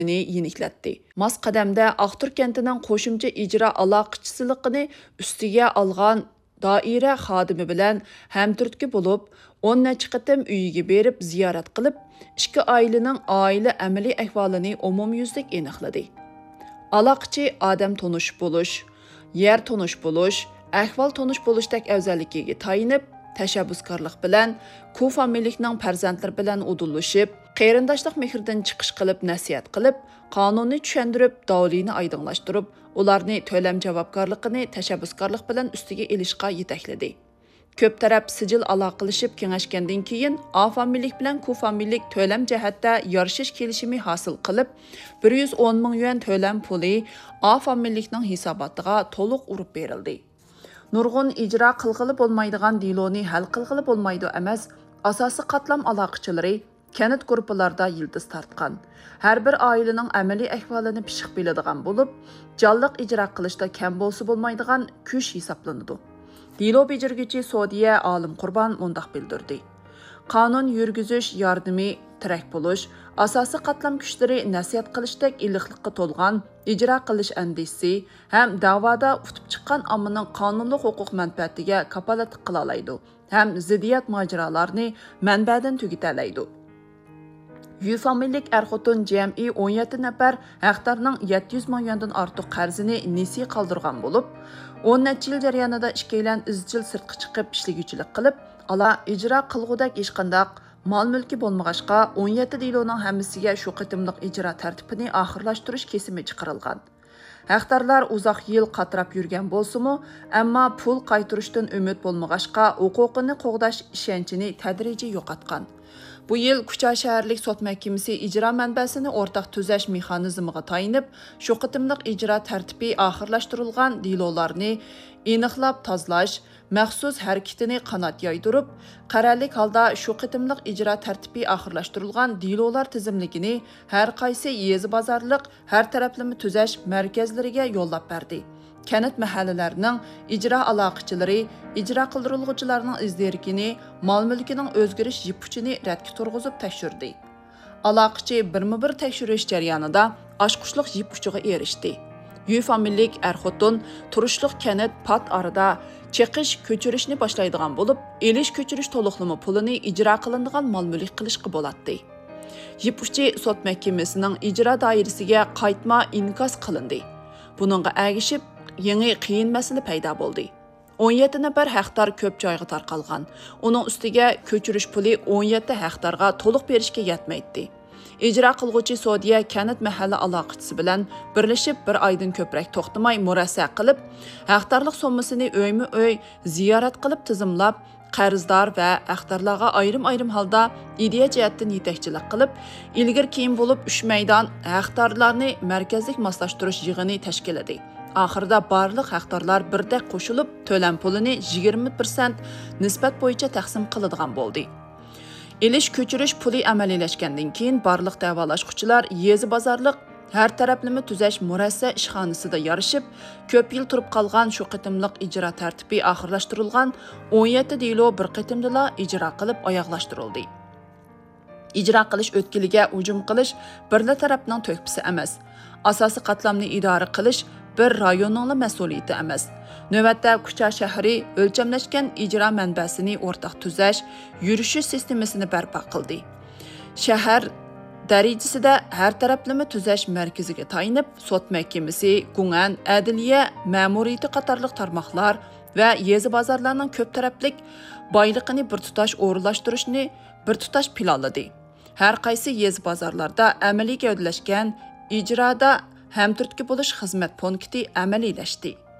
yeniklatdi. Mas qadamda Aqtur kentining qo'shimcha ijro aloqachiligini ustiga olgan doira xodimi bilan hamturtki bo'lib, 10 necha qatim uyiga berib ziyorat qilib, ikki oilaning oila amaliy ahvolini umumyuzlik aniqladi. Aloqachi odam tonish bo'lish, yer tonish bo'lish, ahvol tonish bo'lishdek afzalligiga tayinib, tashabbuskorlik bilan ku-familikning farzandlari bilan udulishib, qarindoshlik mehrdan chiqish qilib nasihat qilib, qonunni tushuntirib, davlini oydinlashtirib, ularni to'lam javobgarligini tashabbuskorlik bilan ustiga ilishga yetakladi. Ko'p taraf sijil aloqalashib kengashgandan keyin A-familik bilan Q-familik to'lam jihatda yarashish kelishimi hosil qilib, 110 ming yuan to'lam puli A-familikning hisobotiga to'liq urib berildi. Nurg'un ijro qilg'ili bo'lmaydigan diloni hal qilg'ili bo'lmaydi emas, asosiy qatlam aloqachilari kanit gruppalarda yildiz tortgan. Har bir oilaning amaliy ahvolini pishiq biladigan bo'lib, jonliq ijro qilishda kam bo'lsa bo'lmaydigan kuch hisoblanadi. Dilo bejirgichi Sodiya Olim Qurbon mundaq bildirdi. Qonun yurgizish yordami tirak bo'lish, asosiy qatlam kuchlari nasihat qilishdek iliqlikqa to'lgan ijro qilish andisi ham da'voda utib chiqqan ommaning qonunli huquq manfaatiga kapolat qila oladi, ham ziddiyat mojarolarni manbadan tugitalaydi. Yu-familik er-xotin jami 17 nafar hektarning 700 ming yuandan ortiq qarzini nesiya qoldirgan bo'lib, 10 necha yil jarayonida ikkilan izchil sirtqa chiqib ishliguvchilik qilib, ala ijro qilg'udak hech qanday mol-mulki bo'lmag'achqa 17 diloning hammasiga shu qitimliq ijro tartibini oxirlashtirish kesimi chiqarilgan. Hektarlar uzoq yil qatrab yurgan bo'lsa-mu, ammo pul qaytirishdan umid bo'lmag'achqa huquqini qo'g'dash ishonchini tadrijiy yo'qotgan. Bu yil Kucha shaharlik sot mahkamasi ijro manbasini o'rtaq tuzash mexanizmiga tayinib, shu qitimliq ijro tartibi oxirlashtirilgan dilolarni aniqlab tozalash maxsus harakatini qanot yoydirib, qarorlik holda shu qitimliq ijro tartibi oxirlashtirilgan dilolar tizimligini har qaysi yezi bozorliq har taraflama tuzash markazlariga yo'llab berdi. Kanat mahallalarining ijro aloqachilari ijro qildiriluvchilarning izderikini, mol-mulkining o'zgarish yipuchini radga turg'izib tekshirdi. Aloqachi birma-bir tekshirish jarayonida oshqushliq yipuchiga erishdi. Yu-familik er-xotin turishliq kanat pat arada cheqish ko'chirishni boshlaydigan bo'lib, elish ko'chirish to'liqlama pulini ijro qilinadigan mol-mulk qilishga bo'ladi. Yipuchi sot mahkamasining ijro doirasiga qaytma inkos qilindi. Buningga agishib yangi qiyin masala paydo bo'ldi. 17 nafar hektar ko'p joyga tarqalgan. Uning ustiga ko'chirish puli 17 hektarga to'liq berishga yetmaydi. Ijro qilguvchi Sodiya kanat mahalla aloqachisi bilan birlashib bir oydan ko'proq to'xtamay murassa qilib, hektarlik sommasini o'yma-o'y ziyorat qilib tizimlab, qarzdor va hektarlarga ayrim holda ideya jihatdan yetakchilik qilib, ilgir-keyin bo'lib 3 maydon hektarlarni markazlik moslashtirish yig'ini tashkil etdi. Oxirida barliq hektarlar birdek qo'shilib, to'lam pulini 20% nisbat bo'yicha taqsim qiladigan bo'ldi. Elish ko'chirish puli amaliylashgandan keyin barliq davolashuvchilar yezi bozorliq har taraflama tuzash murassa ishxonasida yarashib, ko'p yil turib qolgan shu qitimliq ijro tartibi oxirlashtirilgan 17 dilo bir qitimdala ijro qilib oyoqlashtirildi. Ijro qilish o'tkiliga hujum qilish birla tarafning to'kpisi emas. Asosiy qatlamni idora qilish bir rayonning mas'uliyati emas. Navbatda Kucha shahri o'lchamlashgan ijro manbasini o'rtaq tuzash, yurishish sistemasini barpo qildi. Shahar darajasida har taraflama tuzash markaziga tayinib, sot mahkamasi, Gungan, adliya, ma'muriyati qatorliq tarmoqlar va yezi bozorlarning ko'p taraflik boyligini bir tutash o'rinlashtirishni bir tutash planladi. Har qaysi yezi bozorlarda amaliy gavdalashgan ijroda hamturtki bo'lish xizmat punkti amaliylashdi.